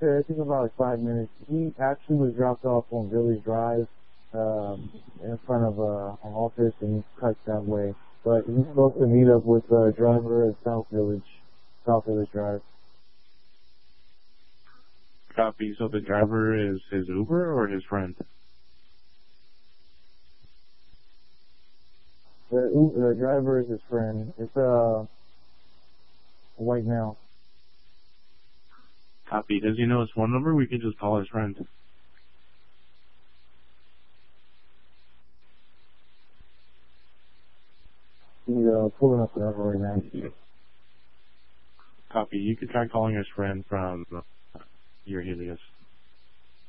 sure. It took about like 5 minutes. He actually was dropped off on Village Drive in front of an office, and he cut that way. But he's supposed to meet up with a driver at South Village Drive. Copy. So the driver is his Uber or his friend? The driver is his friend. It's a white male. Copy. Does he know his phone number? We could just call his friend. He's pulling up the number right now. Copy. You could try calling his friend from your Helios.